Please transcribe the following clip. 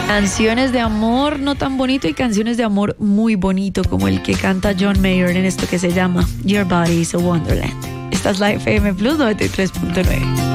Canciones de amor no tan bonito y canciones de amor muy bonito como el que canta John Mayer en esto que se llama Your Body is a Wonderland. Esta es la FM Plus 93.9.